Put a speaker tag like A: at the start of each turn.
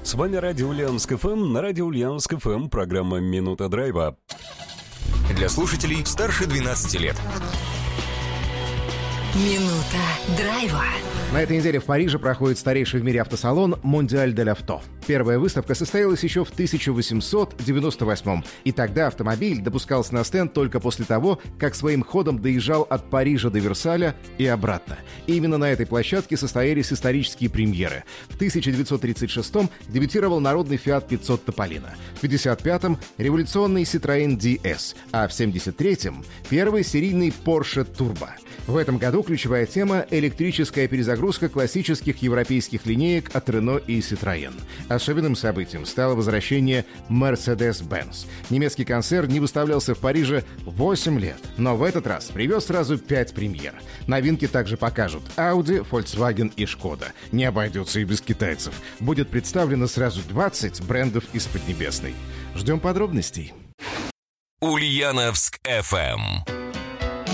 A: С вами Радио Ульяновск ФМ. На Радио Ульяновск ФМ программа «Минута драйва».
B: Для слушателей старше 12 лет.
C: Минута драйва.
D: На этой неделе в Париже проходит старейший в мире автосалон «Монdial de l'Auto». Первая выставка состоялась еще в 1898 и тогда автомобиль допускался на стенд только после того, как своим ходом доезжал от Парижа до Версаля и обратно. И именно на этой площадке состоялись исторические премьеры. В 1936-м дебютировал народный Fiat 500 Topolino, в 1955-м — революционный Citroën DS, а в 1973-м — первый серийный Porsche Turbo. В этом году ключевая тема — электрическая перезагрузка классических европейских линеек от Renault и Citroën. Особенным событием стало возвращение Mercedes-Benz. Немецкий концерн не выставлялся в Париже 8 лет, но в этот раз привез сразу 5 премьер. Новинки также покажут Audi, Volkswagen и Skoda. Не обойдется и без китайцев. Будет представлено сразу 20 брендов из Поднебесной. Ждем подробностей.
B: Ульяновск FM.